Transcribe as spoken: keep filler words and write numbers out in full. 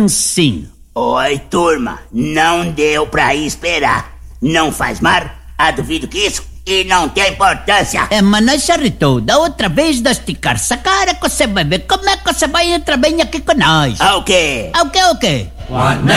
mansinho. Oi, turma, não deu pra esperar. Não faz mal? Ah, duvido que isso e não tem importância. É, mas Charito, da outra vez de esticar essa cara que você vai ver como é que você vai entrar bem aqui com nós. Ah, o quê? Ah, o quê, o quê?